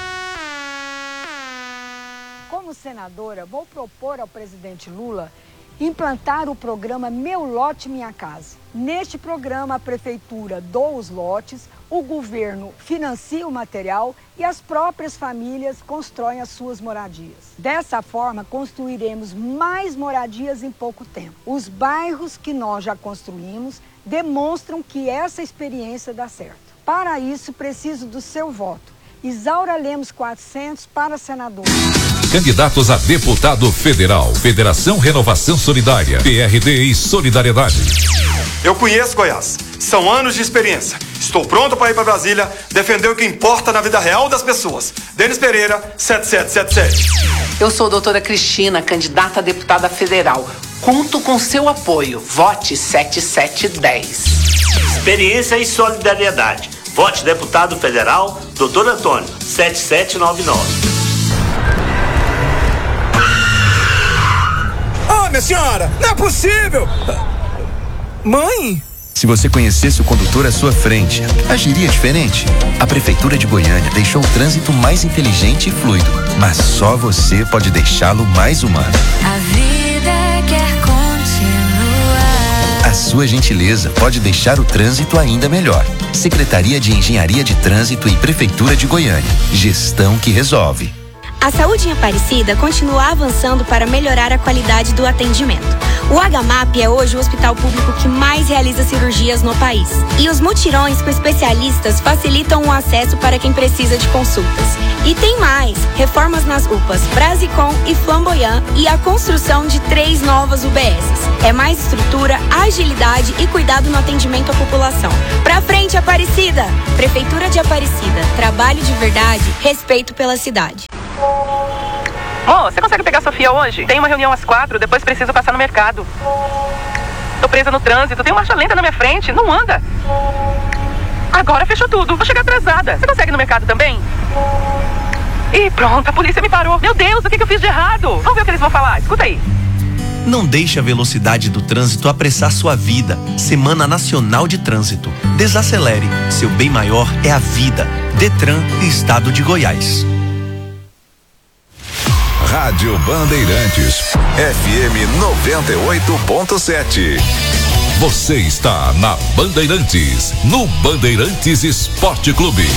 Como senadora, vou propor ao presidente Lula implantar o programa Meu Lote Minha Casa. Neste programa, a prefeitura doa os lotes, o governo financia o material e as próprias famílias constroem as suas moradias. Dessa forma, construiremos mais moradias em pouco tempo. Os bairros que nós já construímos demonstram que essa experiência dá certo. Para isso, preciso do seu voto. Isaura Lemos 400 para senador. Candidatos a deputado federal. Federação Renovação Solidária. PRD e Solidariedade. Eu conheço Goiás. São anos de experiência. Estou pronto para ir para Brasília defender o que importa na vida real das pessoas. Denis Pereira, 7777. Eu sou a doutora Cristina, candidata a deputada federal. Conto com seu apoio. Vote 7710. Experiência e solidariedade. Vote deputado federal, Dr. Antônio, 7799. Oh, minha senhora, não é possível! Mãe? Se você conhecesse o condutor à sua frente, agiria diferente? A Prefeitura de Goiânia deixou o trânsito mais inteligente e fluido, mas só você pode deixá-lo mais humano. A vida quer continuar. A sua gentileza pode deixar o trânsito ainda melhor. Secretaria de Engenharia de Trânsito e Prefeitura de Goiânia. Gestão que resolve. A saúde em Aparecida continua avançando para melhorar a qualidade do atendimento. O HMAP é hoje o hospital público que mais realiza cirurgias no país. E os mutirões com especialistas facilitam o acesso para quem precisa de consultas. E tem mais! Reformas nas UPAs Brasicom e Flamboyant e a construção de 3 novas UBSs. É mais estrutura, agilidade e cuidado no atendimento à população. Pra frente, Aparecida! Prefeitura de Aparecida. Trabalho de verdade, respeito pela cidade. Ô, você consegue pegar a Sofia hoje? Tem uma reunião às 4, depois preciso passar no mercado. Tô presa no trânsito, tem marcha lenta na minha frente, não anda. Agora fechou tudo, vou chegar atrasada. Você consegue ir no mercado também? Ih, pronto, a polícia me parou. Meu Deus, o que eu fiz de errado? Vamos ver o que eles vão falar, escuta aí. Não deixe a velocidade do trânsito apressar sua vida. Semana Nacional de Trânsito. Desacelere, seu bem maior é a vida. Detran e Estado de Goiás. Rádio Bandeirantes, FM 98.7. Você está na Bandeirantes, no Bandeirantes Esporte Clube.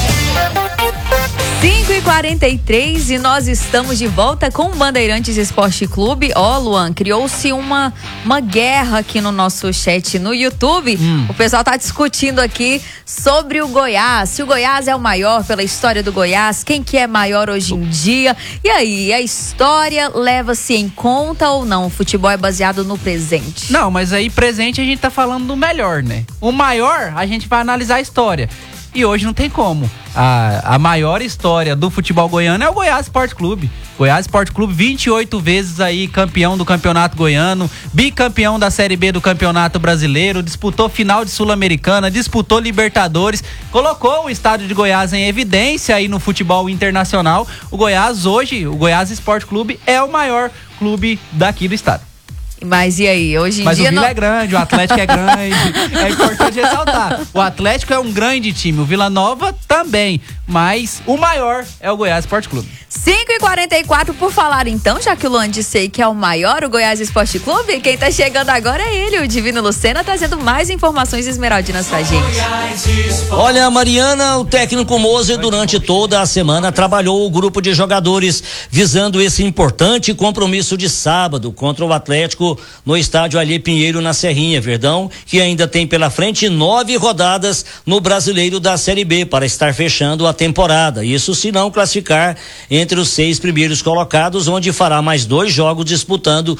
5h43 e nós estamos de volta com o Bandeirantes Esporte Clube. Ó, Luan, criou-se uma guerra aqui no nosso chat no YouTube. O pessoal tá discutindo aqui sobre o Goiás. Se o Goiás é o maior pela história do Goiás, quem que é maior hoje em dia? E aí, a história leva-se em conta ou não? O futebol é baseado no presente? Não, mas aí presente a gente tá falando do melhor, né? O maior, a gente vai analisar a história. E hoje não tem como. A maior história do futebol goiano é o Goiás Esporte Clube. Goiás Esporte Clube, 28 vezes aí campeão do Campeonato Goiano, bicampeão da Série B do Campeonato Brasileiro, disputou final de Sul-Americana, disputou Libertadores, colocou o estado de Goiás em evidência aí no futebol internacional. O Goiás hoje, o Goiás Esporte Clube é o maior clube daqui do estado. Mas e aí, hoje em Mas dia... o Vila é grande, o Atlético é grande. É importante ressaltar. O Atlético é um grande time, o Vila Nova também. Mas o maior é o Goiás Esporte Clube. 5h44, por falar então, já que o Luan disse que é o maior, o Goiás Esporte Clube, quem tá chegando agora é ele, o Divino Lucena, trazendo mais informações esmeraldinas pra gente. Olha, Mariana, o técnico Moser durante toda a semana trabalhou o grupo de jogadores visando esse importante compromisso de sábado contra o Atlético no estádio Alê Pinheiro, na Serrinha, Verdão, que ainda tem pela frente 9 rodadas no Brasileiro da Série B para estar fechando a temporada. Isso se não classificar entre os 6 primeiros colocados, onde fará mais 2 jogos disputando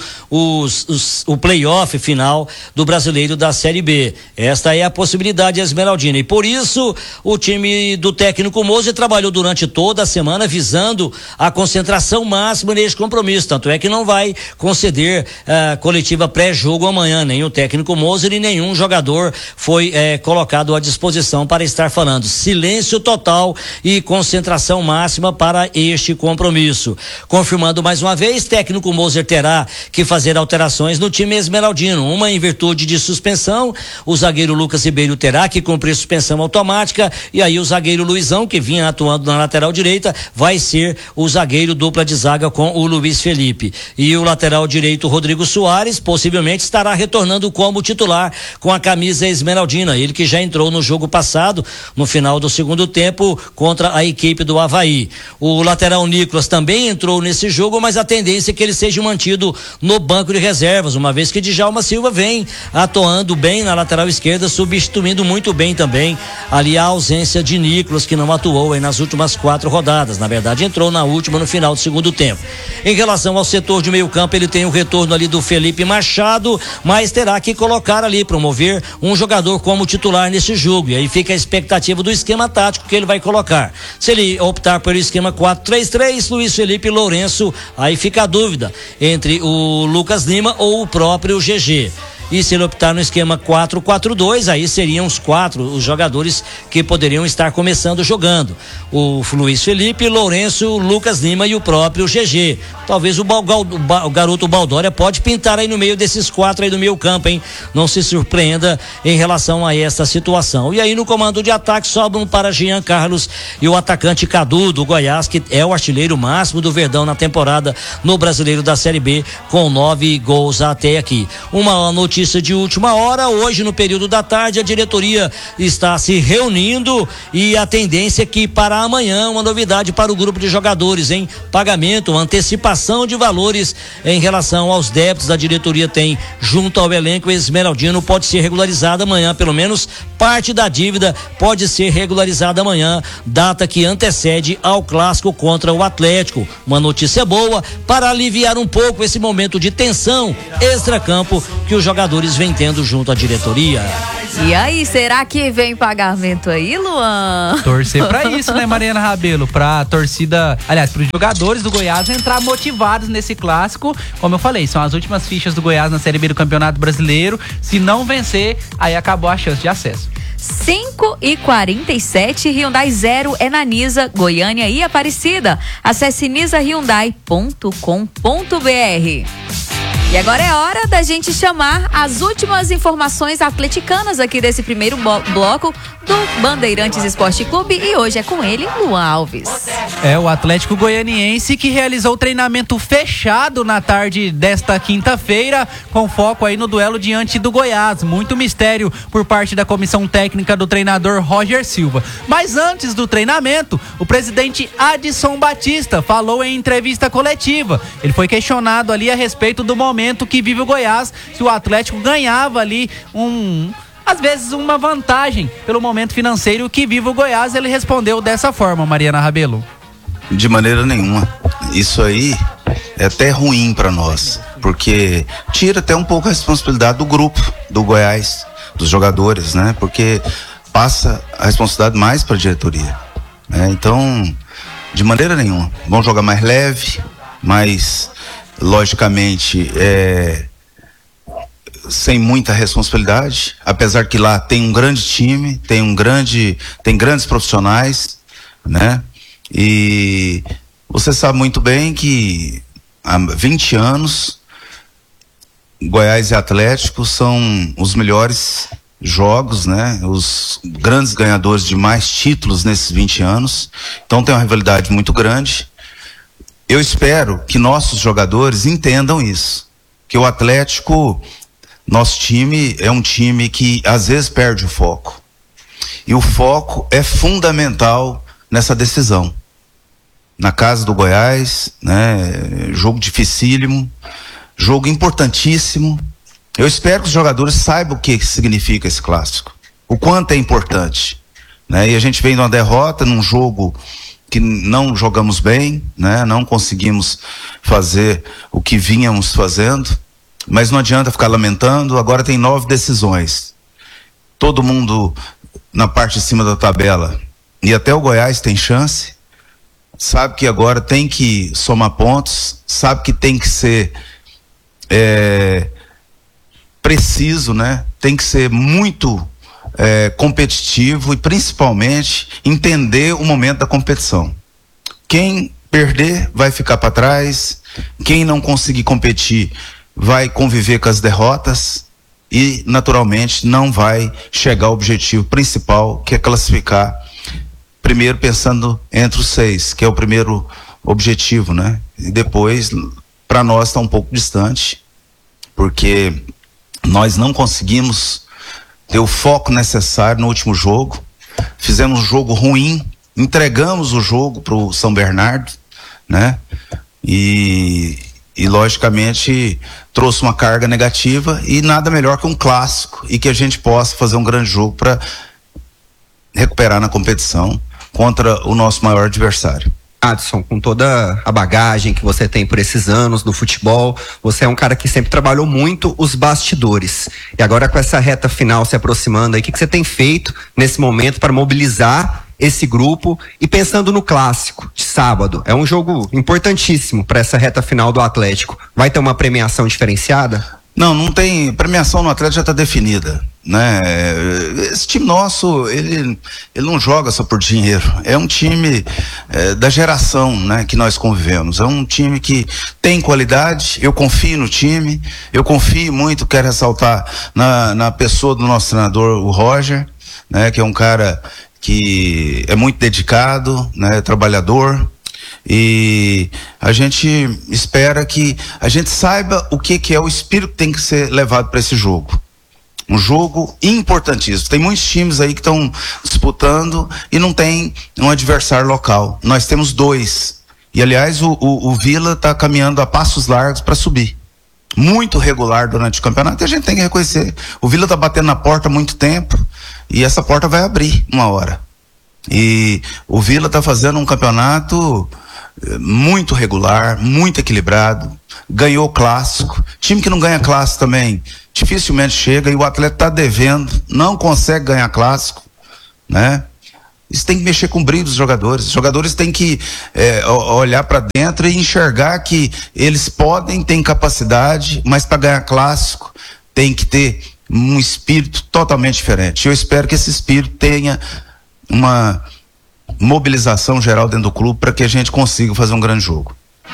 o playoff final do Brasileiro da Série B. Esta é a possibilidade esmeraldina e por isso o time do técnico Moser trabalhou durante toda a semana visando a concentração máxima neste compromisso, tanto é que não vai conceder coletiva pré-jogo amanhã, nem o técnico Moser e nenhum jogador foi colocado à disposição para estar falando. Silêncio total e concentração máxima para este compromisso. Confirmando mais uma vez, técnico Moser terá que fazer alterações no time esmeraldino, uma em virtude de suspensão, o zagueiro Lucas Ribeiro terá que cumprir suspensão automática e aí o zagueiro Luizão, que vinha atuando na lateral direita, vai ser o zagueiro dupla de zaga com o Luiz Felipe. E o lateral direito Rodrigo Soares possivelmente estará retornando como titular com a camisa esmeraldina, ele que já entrou no jogo passado, no final do segundo tempo, contra a equipe do Avaí. O lateral Nicolas também entrou nesse jogo, mas a tendência é que ele seja mantido no banco de reservas, uma vez que Djalma Silva vem atuando bem na lateral esquerda, substituindo muito bem também ali a ausência de Nicolas, que não atuou aí nas últimas 4 rodadas, na verdade entrou na última no final do segundo tempo. Em relação ao setor de meio campo, ele tem o retorno ali do Felipe Machado, mas terá que colocar ali, promover um jogador como titular nesse jogo, e aí fica a expectativa do esquema tático que ele vai colocar. Se ele optar pelo esquema 4-3-3, Luiz Felipe e Lourenço, aí fica a dúvida entre o Lucas Lima ou o próprio GG. E se ele optar no esquema 4-4-2, aí seriam os 4 os jogadores que poderiam estar começando jogando. O Luiz Felipe, Lourenço, Lucas Lima e o próprio GG. Talvez o garoto Baldória pode pintar aí no meio desses 4 aí do meio campo, hein? Não se surpreenda em relação a essa situação. E aí no comando de ataque sobram para Jean Carlos e o atacante Cadu do Goiás, que é o artilheiro máximo do Verdão na temporada no Brasileiro da Série B, com 9 gols até aqui. Uma notícia de última hora, hoje no período da tarde a diretoria está se reunindo e a tendência é que para amanhã uma novidade para o grupo de jogadores, hein? Pagamento, antecipação de valores em relação aos débitos da diretoria tem junto ao elenco esmeraldino, pode ser regularizada amanhã, pelo menos parte da dívida pode ser regularizada amanhã, data que antecede ao clássico contra o Atlético. Uma notícia boa para aliviar um pouco esse momento de tensão extracampo que os jogadores vêm tendo junto à diretoria. E aí, será que vem pagamento aí, Luan? Torcer pra isso, né, Mariana Rabelo? Pra torcida, aliás, pros jogadores do Goiás entrar motivados nesse clássico. Como eu falei, são as últimas fichas do Goiás na Série B do Campeonato Brasileiro. Se não vencer, aí acabou a chance de acesso. 5h47, Hyundai Zero é na Nisa, Goiânia e Aparecida. Acesse nisahyundai.com.br. E agora é hora da gente chamar as últimas informações atleticanas aqui desse primeiro bloco do Bandeirantes Esporte Clube, e hoje é com ele, Luan Alves. É o Atlético Goianiense que realizou treinamento fechado na tarde desta quinta-feira, com foco aí no duelo diante do Goiás. Muito mistério por parte da comissão técnica do treinador Roger Silva. Mas antes do treinamento, o presidente Adson Batista falou em entrevista coletiva. Ele foi questionado ali a respeito do momento que vive o Goiás, se o Atlético ganhava ali às vezes uma vantagem pelo momento financeiro que vive o Goiás. Ele respondeu dessa forma, Mariana Rabelo. De maneira nenhuma. Isso aí é até ruim para nós, porque tira até um pouco a responsabilidade do grupo do Goiás, dos jogadores, né? Porque passa a responsabilidade mais para a diretoria, né? Então, de maneira nenhuma. Vamos jogar mais leve, mais logicamente sem muita responsabilidade, apesar que lá tem um grande time, tem grandes profissionais, né? E você sabe muito bem que há 20 anos Goiás e Atlético são os melhores jogos, né? Os grandes ganhadores de mais títulos nesses 20 anos. Então tem uma rivalidade muito grande. Eu espero que nossos jogadores entendam isso. Que o Atlético, nosso time, é um time que às vezes perde o foco. E o foco é fundamental nessa decisão. Na casa do Goiás, né? Jogo dificílimo, jogo importantíssimo. Eu espero que os jogadores saibam o que significa esse clássico, o quanto é importante, né? E a gente vem de uma derrota num jogo que não jogamos bem, né? Não conseguimos fazer o que vínhamos fazendo, mas não adianta ficar lamentando. Agora tem 9 decisões. Todo mundo na parte de cima da tabela, e até o Goiás tem chance, sabe que agora tem que somar pontos, sabe que tem que ser preciso, né? Tem que ser muito competitivo e principalmente entender o momento da competição. Quem perder vai ficar para trás, quem não conseguir competir vai conviver com as derrotas e naturalmente não vai chegar ao objetivo principal, que é classificar primeiro, pensando entre os 6, que é o primeiro objetivo, né? E depois, para nós está um pouco distante, porque nós não conseguimos ter o foco necessário no último jogo. Fizemos um jogo ruim, entregamos o jogo para o São Bernardo, né? E logicamente trouxe uma carga negativa, e nada melhor que um clássico e que a gente possa fazer um grande jogo para recuperar na competição contra o nosso maior adversário. Adson, com toda a bagagem que você tem por esses anos no futebol, você é um cara que sempre trabalhou muito os bastidores. E agora, com essa reta final se aproximando aí, o que você tem feito nesse momento para mobilizar esse grupo? E pensando no clássico de sábado, é um jogo importantíssimo para essa reta final do Atlético. Vai ter uma premiação diferenciada? Não tem. Premiação no Atlético já está definida, né? Esse time nosso, ele não joga só por dinheiro. É um time da geração, né, que nós convivemos. É um time que tem qualidade. Eu confio no time. Eu confio muito, quero ressaltar na pessoa do nosso treinador, o Roger, né, que é um cara que é muito dedicado, né, trabalhador. E a gente espera que a gente saiba o que é o espírito que tem que ser levado para esse jogo. Um jogo importantíssimo. Tem muitos times aí que estão disputando e não tem um adversário local. Nós temos 2. E aliás, o Vila está caminhando a passos largos para subir. Muito regular durante o campeonato, e a gente tem que reconhecer. O Vila está batendo na porta há muito tempo e essa porta vai abrir uma hora. E o Vila está fazendo um campeonato muito regular, muito equilibrado, ganhou clássico. Time que não ganha clássico também dificilmente chega, e o Atlético está devendo, não consegue ganhar clássico, né? Isso tem que mexer com o brilho dos jogadores. Os jogadores têm que olhar para dentro e enxergar que eles podem, têm capacidade, mas para ganhar clássico tem que ter um espírito totalmente diferente. Eu espero que esse espírito tenha uma mobilização geral dentro do clube para que a gente consiga fazer um grande jogo.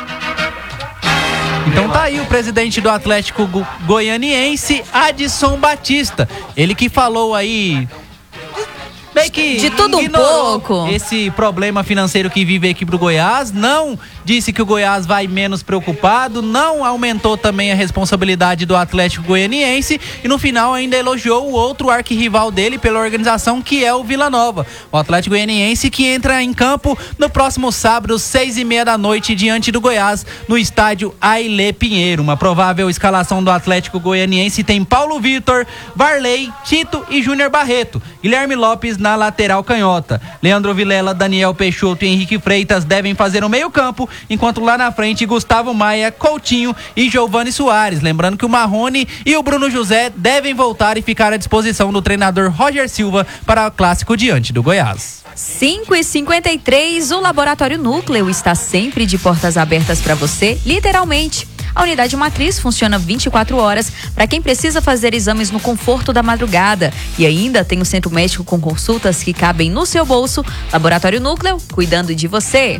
Então tá aí o presidente do Atlético Goianiense, Adson Batista. Ele que falou aí meio que de tudo um pouco esse problema financeiro que vive a equipe do Goiás. Não disse que o Goiás vai menos preocupado, não aumentou também a responsabilidade do Atlético Goianiense, e no final ainda elogiou o outro arquirrival dele pela organização, que é o Vila Nova. O Atlético Goianiense que entra em campo no próximo sábado, 6:30 da noite, diante do Goiás, no estádio Ailê Pinheiro. Uma provável escalação do Atlético Goianiense tem Paulo Vitor, Varley, Tito e Júnior Barreto. Guilherme Lopes na lateral canhota. Leandro Vilela, Daniel Peixoto e Henrique Freitas devem fazer o meio-campo, enquanto lá na frente Gustavo Maia, Coutinho e Giovani Soares. Lembrando que o Marrone e o Bruno José devem voltar e ficar à disposição do treinador Roger Silva para o clássico diante do Goiás. 5h53, o Laboratório Núcleo está sempre de portas abertas para você, literalmente. A unidade matriz funciona 24 horas para quem precisa fazer exames no conforto da madrugada. E ainda tem o centro médico com consultas que cabem no seu bolso. Laboratório Núcleo, cuidando de você.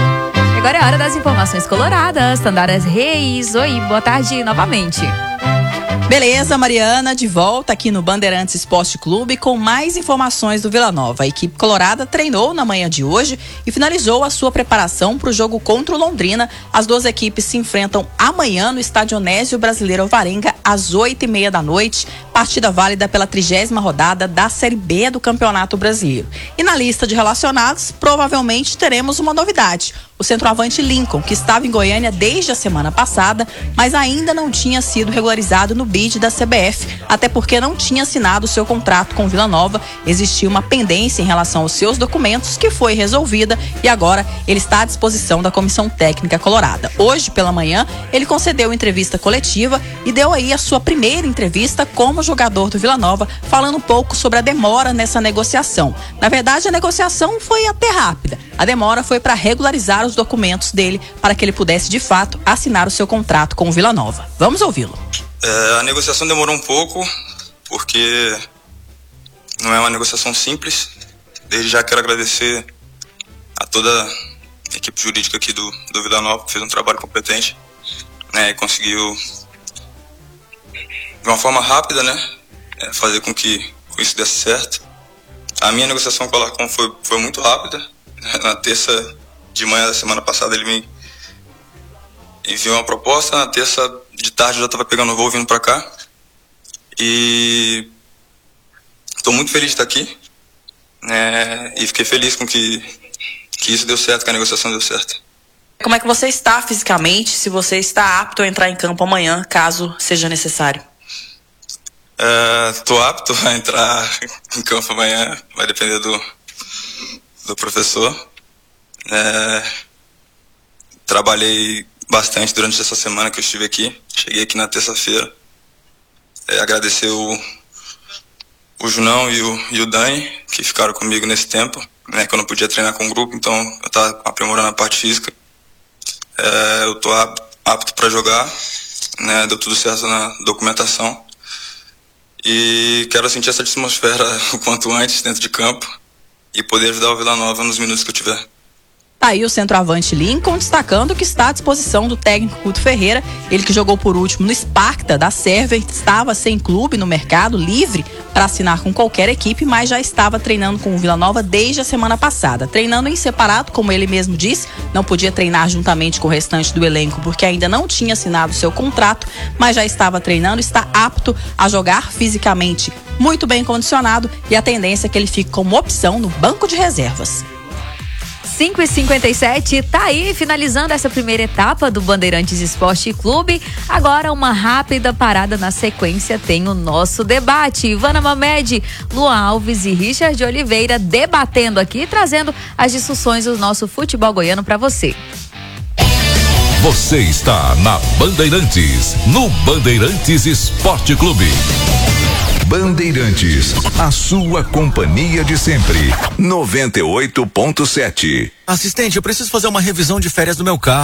Agora é hora das informações coloradas. Tandara Reis, oi, boa tarde novamente. Beleza, Mariana, de volta aqui no Bandeirantes Esporte Clube com mais informações do Vila Nova. A equipe colorada treinou na manhã de hoje e finalizou a sua preparação para o jogo contra o Londrina. As duas equipes se enfrentam amanhã no Estádio Onésio Brasileiro Alvarenga às 8h30 da noite. Partida válida pela 30ª rodada da Série B do Campeonato Brasileiro. E na lista de relacionados, provavelmente teremos uma novidade. O centroavante Lincoln, que estava em Goiânia desde a semana passada, mas ainda não tinha sido regularizado no bid da CBF, até porque não tinha assinado seu contrato com Vila Nova. Existia uma pendência em relação aos seus documentos que foi resolvida e agora ele está à disposição da Comissão Técnica Colorada. Hoje, pela manhã, ele concedeu entrevista coletiva e deu aí a sua primeira entrevista como jogador do Vila Nova, falando um pouco sobre a demora nessa negociação. Na verdade, a negociação foi até rápida. A demora foi para regularizar os documentos dele para que ele pudesse, de fato, assinar o seu contrato com o Vila Nova. Vamos ouvi-lo. A negociação demorou um pouco, porque não é uma negociação simples. Desde já quero agradecer a toda a equipe jurídica aqui do Vila Nova, que fez um trabalho competente, né, e conseguiu, de uma forma rápida, né, fazer com que isso desse certo. A minha negociação com o Alarcon foi muito rápida. Na terça de manhã da semana passada ele me enviou uma proposta, na terça de tarde eu já estava pegando o voo vindo para cá. E estou muito feliz de estar aqui, né, e fiquei feliz com que isso deu certo, que a negociação deu certo. Como é que você está fisicamente, se você está apto a entrar em campo amanhã, caso seja necessário? Estou apto a entrar em campo amanhã, vai depender do professor. Trabalhei bastante durante essa semana que eu estive aqui. Cheguei aqui na terça-feira. Agradecer o Junão e o Dani, que ficaram comigo nesse tempo, né, que eu não podia treinar com o grupo, então eu estava aprimorando a parte física. Eu estou apto para jogar, né, deu tudo certo na documentação. E quero sentir essa atmosfera o quanto antes dentro de campo e poder ajudar o Vila Nova nos minutos que eu tiver. Tá aí o centroavante Lincoln destacando que está à disposição do técnico Guto Ferreira. Ele que jogou por último no Sparta da Sérvia, estava sem clube no mercado, livre para assinar com qualquer equipe, mas já estava treinando com o Vila Nova desde a semana passada. Treinando em separado, como ele mesmo disse, não podia treinar juntamente com o restante do elenco porque ainda não tinha assinado seu contrato, mas já estava treinando, está apto a jogar fisicamente, muito bem condicionado, e a tendência é que ele fique como opção no banco de reservas. 5h57, tá aí, finalizando essa primeira etapa do Bandeirantes Esporte Clube. Agora uma rápida parada, na sequência tem o nosso debate. Ivana Mamed, Luan Alves e Richard Oliveira debatendo aqui, trazendo as discussões do nosso futebol goiano para você. Você está na Bandeirantes, no Bandeirantes Esporte Clube. Bandeirantes, a sua companhia de sempre. 98.7. Assistente, eu preciso fazer uma revisão de férias do meu carro.